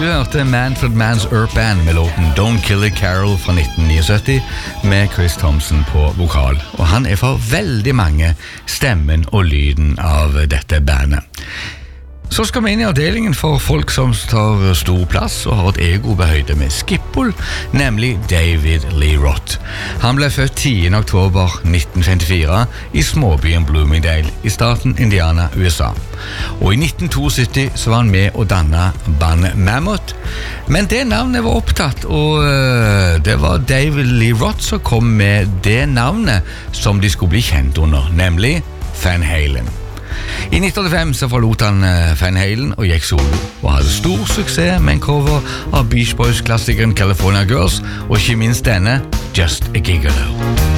hørte Manfred Mann's Earth Band med låten Don't Kill a Carol fra 1979 med Chris Thompson på vokal. Og han for veldig mange stemmen og lyden av dette bandet. Så skal vi inn i avdelingen for folk som tar stor plass og har et ego på høyde med Skippol, nemlig David Lee Roth. Han ble født 10. oktober 1954 i småbyen Bloomingdale i staten Indiana, USA. Og i 1972 så var han med å danne bandet Mammoth, men det navnet var opptatt, og det var David Lee Roth som kom med det navnet som de skulle bli kjent under, nemlig Van Halen. I 1985 så forlot han Van Halen og gikk solo, og hadde stor suksess med en cover av Beach Boys-klassikeren California Girls, og ikke minst denne, Just a Gigolo.